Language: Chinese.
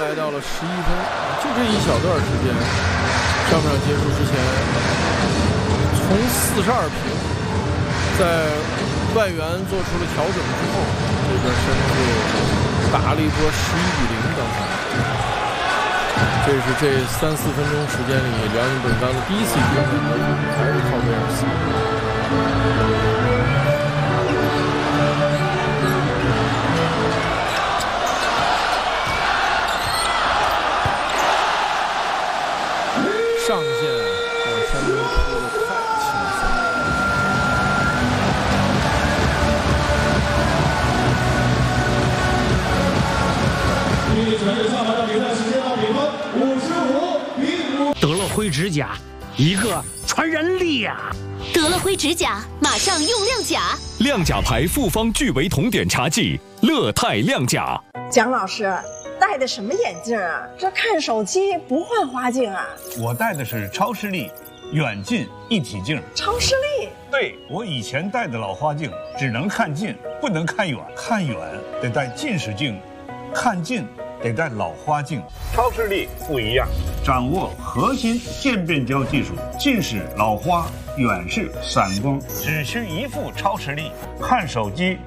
来到了11分，就这一小段时间，上半场结束之前，从42平，在外援做出了调整之后，这边深圳打了一波11-0当场。这是这3-4分钟时间里，辽宁本钢的第一次赢球，还是靠威尔斯。上线把山东拖得太轻松了。 全队下半场比赛时间到比分55-5。 德乐辉指甲，一个传染力啊！ 德乐辉指甲，马上用亮甲。 亮甲牌复方聚维酮碘茶剂，乐泰亮甲。 蒋老师戴的什么眼镜啊？这看手机不换花镜啊？ 我戴的是超视力远近一体镜。 超视力？ 对，我以前戴的老花镜只能看近，不能看远，看远得戴近视镜，看近得戴老花镜。超视力不一样，掌握核心渐变焦技术，近视、老花、远视、散光，只需一副超视力，看手机